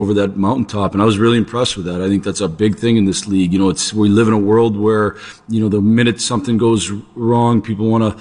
over that mountaintop, and I was really impressed with that. I think that's a big thing in this league. We live in a world where, the minute something goes wrong, people want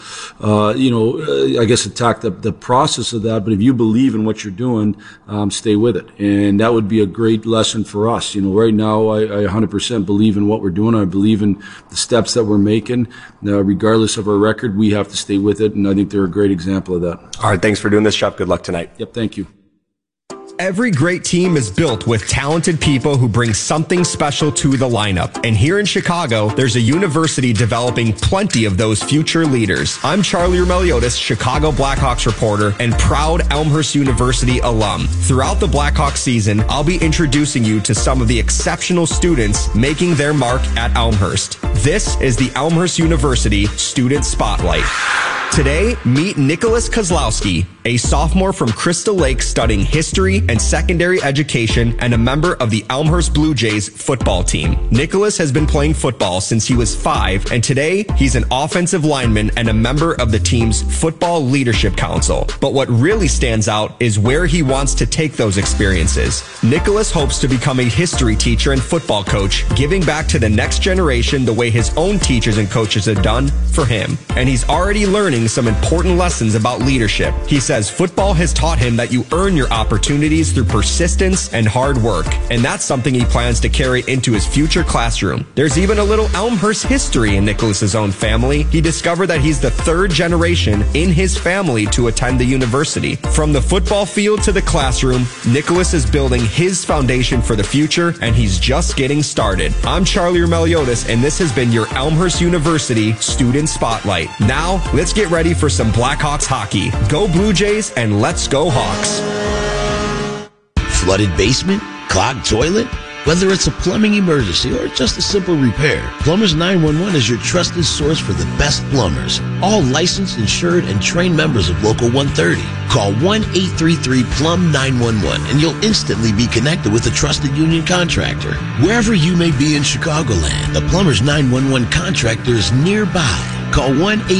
to, I guess attack the process of that. But if you believe in what you're doing, stay with it. And that would be a great lesson for us. Right now, I 100% believe in what we're doing. I believe in the steps that we're making. Regardless of our record, we have to stay with it. And I think they're a great example of that. All right. Thanks for doing this, Jeff. Good luck tonight. Yep. Thank you. Every great team is built with talented people who bring something special to the lineup. And here in Chicago, there's a university developing plenty of those future leaders. I'm Charlie Meliodas, Chicago Blackhawks reporter and proud Elmhurst University alum. Throughout the Blackhawks season, I'll be introducing you to some of the exceptional students making their mark at Elmhurst. This is the Elmhurst University Student Spotlight. Today, meet Nicholas Kozlowski, a sophomore from Crystal Lake studying history and secondary education and a member of the Elmhurst Blue Jays football team. Nicholas has been playing football since he was 5, and today he's an offensive lineman and a member of the team's Football Leadership Council. But what really stands out is where he wants to take those experiences. Nicholas hopes to become a history teacher and football coach, giving back to the next generation the way his own teachers and coaches have done for him. And he's already learning some important lessons about leadership. He says football has taught him that you earn your opportunities through persistence and hard work, and that's something he plans to carry into his future classroom. There's even a little Elmhurst history in Nicholas's own family. He discovered that he's the 3rd generation in his family to attend the university. From the football field to the classroom, Nicholas is building his foundation for the future, and he's just getting started. I'm Charlie Meliodas, and this has been your Elmhurst University Student Spotlight. Now, let's get ready for some Blackhawks hockey. Go Blue Jays and let's go Hawks. Flooded basement? Clogged toilet? Whether it's a plumbing emergency or just a simple repair, Plumbers 911 is your trusted source for the best plumbers. All licensed, insured, and trained members of Local 130. Call 1-833-PLUM-911 and you'll instantly be connected with a trusted union contractor. Wherever you may be in Chicagoland, the Plumbers 911 contractor is nearby. Call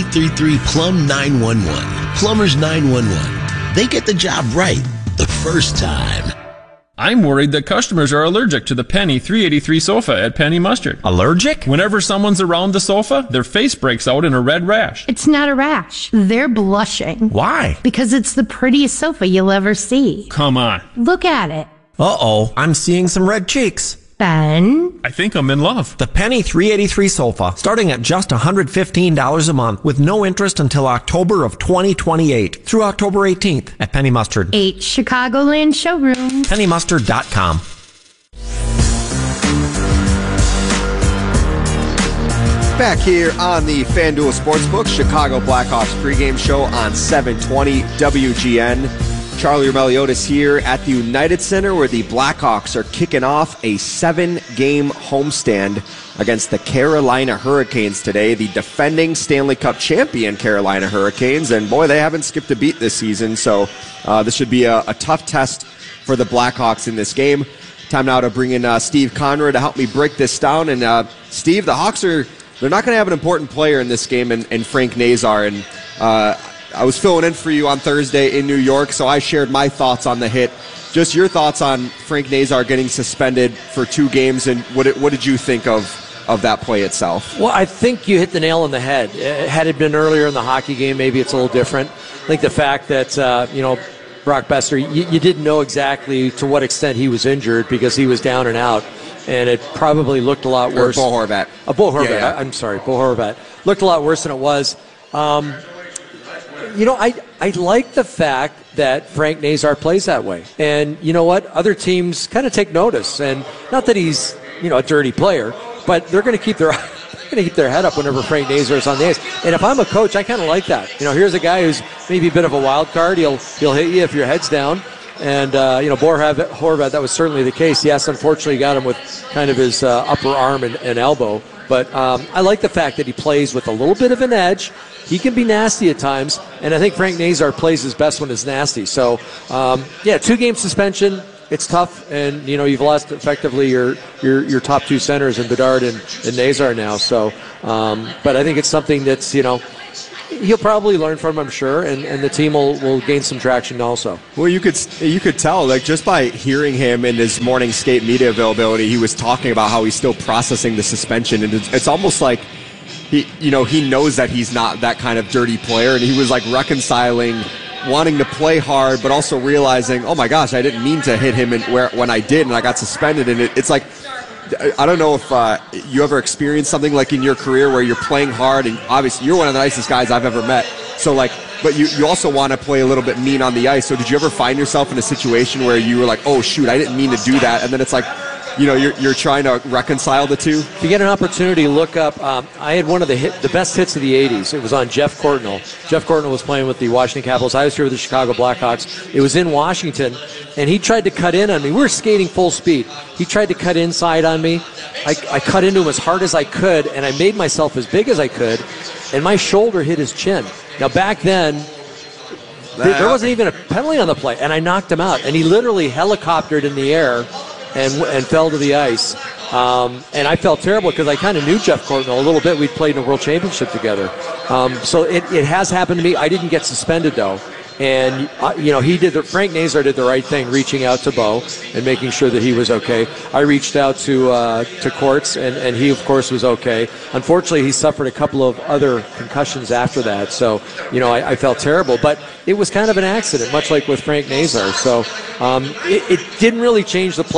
1-833-PLUM-911. Plumbers 911. They get the job right the first time. I'm worried that customers are allergic to the Penny 383 sofa at Penny Mustard. Allergic? Whenever someone's around the sofa, their face breaks out in a red rash. It's not a rash. They're blushing. Why? Because it's the prettiest sofa you'll ever see. Come on. Look at it. Uh-oh, I'm seeing some red cheeks. Ben? I think I'm in love. The Penny 383 sofa, starting at just $115 a month with no interest until October of 2028 through October 18th at Penny Mustard. 8 Chicagoland showrooms. PennyMustard.com. Back here on the FanDuel Sportsbook, Chicago Blackhawks pregame show on 720 WGN. Charlie Meliodas here at the United Center where the Blackhawks are kicking off a 7-game homestand against the Carolina Hurricanes today, the defending Stanley Cup champion Carolina Hurricanes. And boy, they haven't skipped a beat this season, so this should be a tough test for the Blackhawks in this game. Time now to bring in Steve Conrad to help me break this down. And Steve, the Hawks they're not going to have an important player in this game in Frank Nazar. And I was filling in for you on Thursday in New York, so I shared my thoughts on the hit. Just your thoughts on Frank Nazar getting suspended for 2 games, and what did you think of that play itself? Well, I think you hit the nail on the head. Had it been earlier in the hockey game, maybe it's a little different. I think the fact that, Brock Besser, you didn't know exactly to what extent he was injured because he was down and out, and it probably looked a lot worse. Bo Horvat. Bo Horvat. Yeah. I'm sorry, Bo Horvat. Looked a lot worse than it was. I like the fact that Frank Nazar plays that way. And you know what? Other teams kind of take notice. And not that he's, a dirty player, but they're going to keep their head up whenever Frank Nazar is on the ice. And if I'm a coach, I kind of like that. Here's a guy who's maybe a bit of a wild card. He'll hit you if your head's down. And, Bo Horvat, that was certainly the case. Yes, unfortunately, got him with kind of his upper arm and elbow. But I like the fact that he plays with a little bit of an edge. He can be nasty at times, and I think Frank Nazar plays his best when it's nasty. So, 2-game suspension. It's tough, and you've lost effectively your top 2 centers in Bedard and Nazar now. So, but I think it's something that's he'll probably learn from him, I'm sure, and the team will gain some traction also. Well, you could tell, like, just by hearing him in his morning skate media availability, he was talking about how he's still processing the suspension, and it's almost like he knows that he's not that kind of dirty player, and he was like reconciling wanting to play hard, but also realizing, oh my gosh, I didn't mean to hit him when I did, and I got suspended. And it's like, I don't know if you ever experienced something like in your career where you're playing hard, and obviously you're one of the nicest guys I've ever met. So like, but you also want to play a little bit mean on the ice. So did you ever find yourself in a situation where you were like, oh shoot, I didn't mean to do that, and then it's like, you're trying to reconcile the two? If you get an opportunity, look up. I had one of the best hits of the 80s. It was on Jeff Courtnall. Jeff Courtnall was playing with the Washington Capitals. I was here with the Chicago Blackhawks. It was in Washington, and he tried to cut in on me. We were skating full speed. He tried to cut inside on me. I cut into him as hard as I could, and I made myself as big as I could, and my shoulder hit his chin. Now, back then, there wasn't even a penalty on the play, and I knocked him out. And he literally helicoptered in the air and fell to the ice. And I felt terrible because I kind of knew Jeff Courtnall a little bit. We'd played in a World Championship together. So it has happened to me. I didn't get suspended, though. And, Frank Nazar did the right thing, reaching out to Bo and making sure that he was okay. I reached out to Courts, and he, of course, was okay. Unfortunately, he suffered a couple of other concussions after that. So, I felt terrible. But it was kind of an accident, much like with Frank Nazar. So it didn't really change the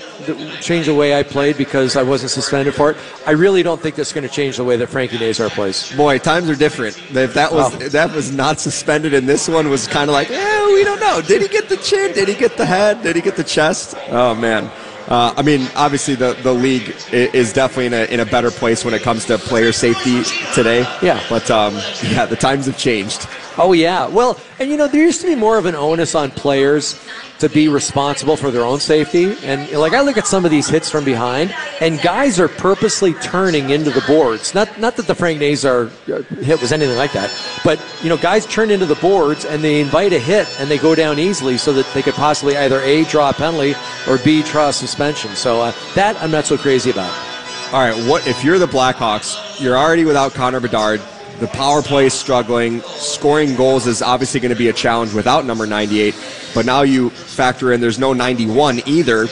way I played because I wasn't suspended for it. I really don't think that's going to change the way that Frankie Nazar plays. Boy, times are different. If that was not suspended and this one was kind of like, we don't know. Did he get the chin? Did he get the head? Did he get the chest? Oh, man. Obviously the league is definitely in a better place when it comes to player safety today. Yeah. But, the times have changed. Oh, yeah. Well, and, there used to be more of an onus on players to be responsible for their own safety. And, I look at some of these hits from behind, and guys are purposely turning into the boards. Not that the Frank Nazar hit was anything like that, but, guys turn into the boards, and they invite a hit, and they go down easily so that they could possibly either A, draw a penalty, or B, draw a suspension. So that I'm not so crazy about. All right, what if you're the Blackhawks, you're already without Connor Bedard, the power play is struggling, scoring goals is obviously going to be a challenge without number 98, but now you factor in there's no 91 either.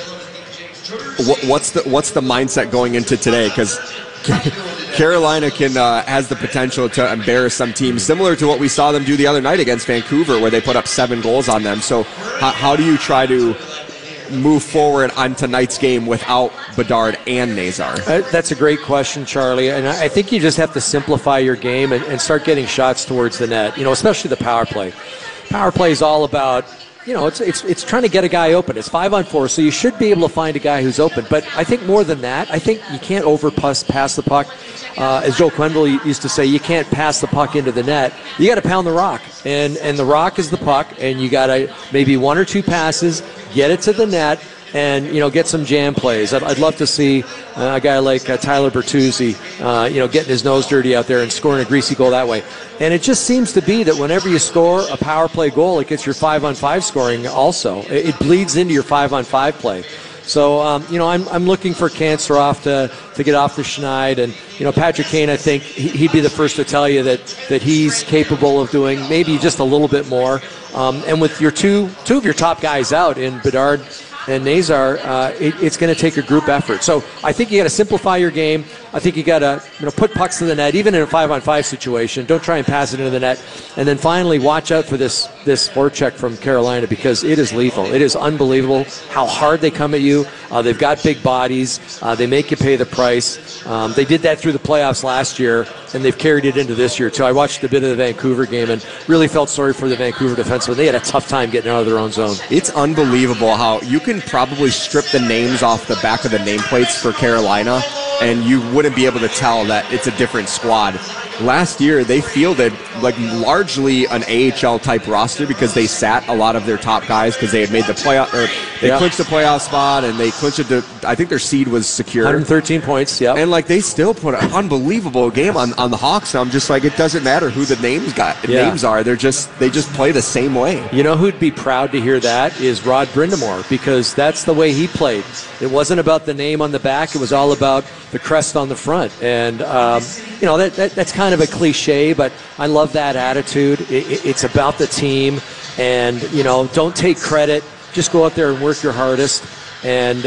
What's the mindset going into today? Because Carolina has the potential to embarrass some teams, similar to what we saw them do the other night against Vancouver, where they put up 7 goals on them. So how do you try to move forward on tonight's game without Bedard and Nazar? That's a great question, Charlie. And I think you just have to simplify your game and start getting shots towards the net, especially the power play. Power play is all about, it's trying to get a guy open. It's 5-on-4, so you should be able to find a guy who's open. But I think more than that, I think you can't pass the puck. As Joe Quenneville used to say, you can't pass the puck into the net. You got to pound the rock. And the rock is the puck, and you got to maybe 1 or 2 passes, get it to the net, and get some jam plays. I'd love to see a guy like Tyler Bertuzzi, getting his nose dirty out there and scoring a greasy goal that way. And it just seems to be that whenever you score a power play goal, it gets your 5-on-5 scoring also. It bleeds into your 5-on-5 play. So, I'm looking for Kanserov to get off the schneid. And, Patrick Kane, I think he'd be the first to tell you that he's capable of doing maybe just a little bit more. And with your two of your top guys out in Bedard and Nazar, it's going to take a group effort. So I think you got to simplify your game. I think you got to put pucks to the net, even in a 5-on-5 situation. Don't try and pass it into the net. And then finally, watch out for this forecheck from Carolina, because it is lethal. It is unbelievable how hard they come at you. They've got big bodies. They make you pay the price. They did that through the playoffs last year, and they've carried it into this year too. I watched a bit of the Vancouver game and really felt sorry for the Vancouver defensemen. They had a tough time getting out of their own zone. It's unbelievable how you can probably strip the names off the back of the nameplates for Carolina, and you wouldn't be able to tell that it's a different squad. Last year, they fielded largely an AHL type roster because they sat a lot of their top guys because they had made the playoff, or they clinched the playoff spot, and they clinched it. I think their seed was secure. 113 points, yeah. And they still put an unbelievable game on the Hawks. And I'm just like, it doesn't matter who the names are. They just play the same way. You know who'd be proud to hear that is Rod Brindamore, because that's the way he played. It wasn't about the name on the back. It was all about the crest on the front. And, that's kind of a cliche, but I love that attitude. It's about the team. And, don't take credit. Just go out there and work your hardest. And,